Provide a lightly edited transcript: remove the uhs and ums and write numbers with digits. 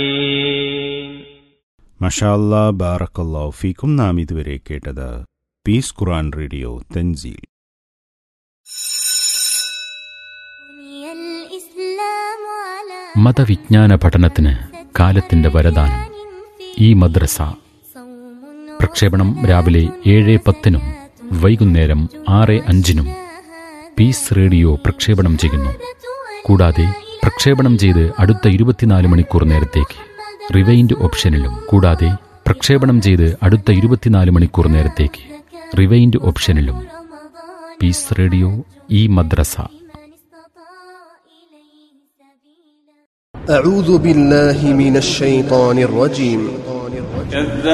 മാഷാ അല്ലാ, ബാറക്കല്ലാഹു ഫീക്കും. നാം ഇതുവരെ കേട്ടത് പീസ് ഖുർആൻ റേഡിയോ തൻസീൽ. മതവിജ്ഞാന പഠനത്തിന് കാലത്തിന്റെ വരദാനം ഈ മദ്രസ. പ്രക്ഷേപണം രാവിലെ 7:10 വൈകുന്നേരം 6:05 പീസ് റേഡിയോ പ്രക്ഷേപണം ചെയ്യുന്നു. കൂടാതെ പ്രക്ഷേപണം ചെയ്ത് അടുത്ത 24 മണിക്കൂർ നേരത്തേക്ക് റിവൈൻഡ് ഓപ്ഷനിലും റിവൈൻഡ് ഓപ്ഷനിലും പീസ് റേഡിയോ ഈ മദ്രസ. أعوذ بالله من الشيطان الرجيم.